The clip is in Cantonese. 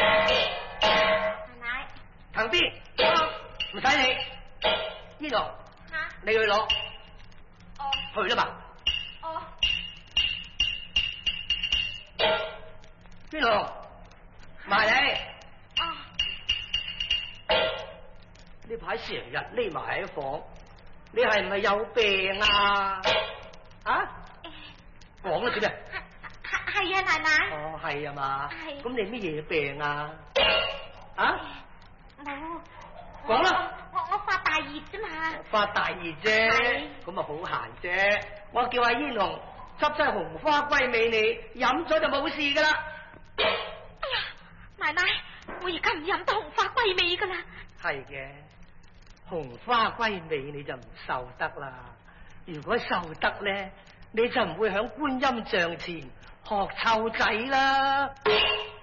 奶， 藤邊，唔使你，呢度，你去攞，去啦嘛。邊度？埋你。呢排成日匿埋喺房，你係唔係有病啊？啊？講啦，做咩？ 係啊，奶奶。 哦，係啊嘛。 係。 咁你乜嘢病啊？啊？ 冇。 講啦。 我發大熱啫嘛。 發大熱啫。咁啊好閒啫。我叫阿煙紅執劑紅花閨美你飲咗就冇事噶啦。 哎呀，奶奶，我而家唔飲得紅花閨美噶啦。係嘅。紅花閨美你就唔受得啦，如果受得咧，你就唔會響觀音像前學臭仔啦。